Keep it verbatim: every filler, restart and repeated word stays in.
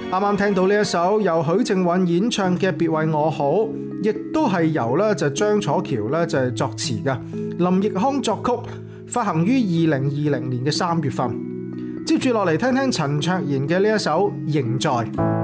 啱啱聽到呢一首由許靖韻演唱嘅《別為我好》，亦都係由咧就張楚喬咧就係作詞嘅，林奕匡作曲，發行於二零二零年嘅三月份。接住落嚟聽聽陳卓賢嘅呢一首《仍在》。